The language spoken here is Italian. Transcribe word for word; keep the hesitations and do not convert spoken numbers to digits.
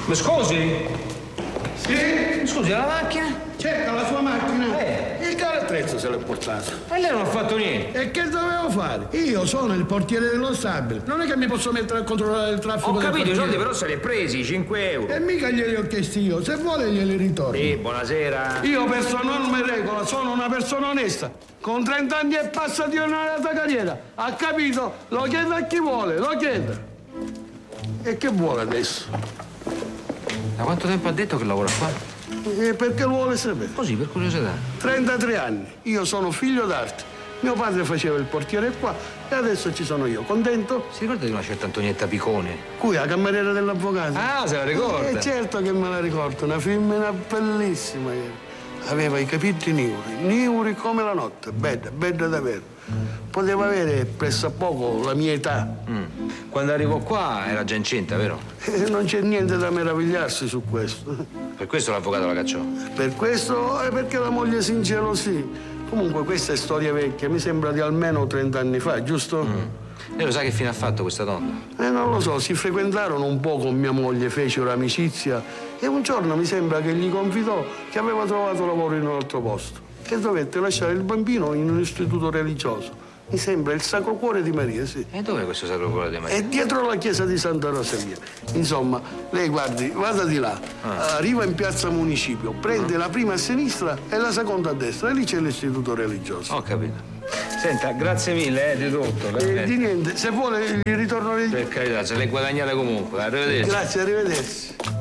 Mi scusi? Sì? Scusi, la macchina? Cerca la sua macchina. Eh. Il carattrezzo se l'è portato. E lei non ha fatto niente. E che dovevo fare? Io sono il portiere dello stabile. Non è che mi posso mettere a controllare il traffico. Ho del capito, i portiere. soldi però se li hai presi, cinque euro. E mica glieli ho chiesti io. Se vuole glieli ritorno. Sì, buonasera. Io per sua norma e regola sono una persona onesta. Con trenta anni e passa di onorata carriera. Ha capito? Lo chiedo a chi vuole, lo chiedo. E che vuole adesso? Da quanto tempo ha detto che lavora qua? E perché lo vuole sapere? Così, per curiosità. trentatré anni. Io sono figlio d'arte. Mio padre faceva il portiere qua e adesso ci sono io. Contento? Si ricorda di una certa Antonietta Picone? Qui, la cameriera dell'avvocato. Ah, se la ricorda. Eh, certo che me la ricordo. Una femmina bellissima. Aveva i capelli niuri, niuri come la notte. Bella, bella davvero. Poteva avere pressappoco la mia età. Mm. Quando arrivò qua era già incinta, vero? E non c'è niente da meravigliarsi su questo. Per questo l'avvocato la cacciò. Per questo e perché la moglie si ingelosì. Comunque questa è storia vecchia, mi sembra di almeno trenta anni fa, giusto? Mm. Lei lo sa che fine ha fatto questa donna? Eh, non lo so, si frequentarono un po' con mia moglie, fecero amicizia e un giorno mi sembra che gli confidò che aveva trovato lavoro in un altro posto, che dovette lasciare il bambino in un istituto religioso. Mi sembra il Sacro Cuore di Maria, sì. E dov'è questo Sacro Cuore di Maria? È dietro la chiesa di Santa Rosalia. Insomma, lei guardi, vada di là, Ah. arriva in piazza Municipio, prende la prima a sinistra e la seconda a destra, e lì c'è l'istituto religioso. Ho capito. Senta, grazie mille, eh, di tutto. E di niente, se vuole gli ritorno le... Per carità, se l'hai guadagnata comunque. Arrivederci. Grazie, arrivederci.